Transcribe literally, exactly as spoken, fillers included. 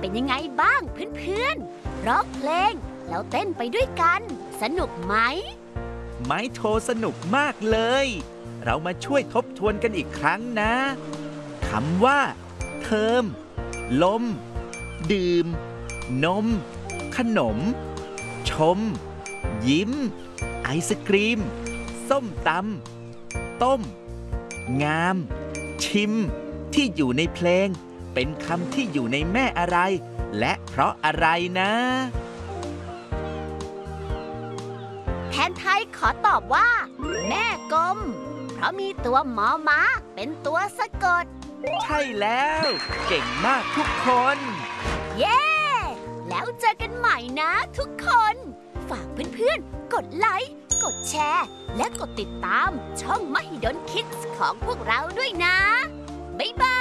เป็นยังไงบ้างเพื่อนๆร้องเพลงแล้วเต้นไปด้วยกันสนุกไหมไม้โทสนุกมากเลย เรามาช่วยทบทวนกันอีกครั้งนะคำว่าเทอมลมดื่มนมขนมชมยิ้มไอศกรีมส้มตำต้มงามชิมที่อยู่ในเพลงเป็นคำที่อยู่ในแม่อะไรและเพราะอะไรนะแทนไทยขอตอบว่าแม่กลมเพราะมีตัวมอม้าเป็นตัวสะกดใช่แล้วเก่งมากทุกคนเย้แล้วเจอกันใหม่นะทุกคนฝากเพื่อนๆกดไลค์กดแชร์และกดติดตามช่องมหิดล Kids ของพวกเราด้วยนะบ๊ายบาย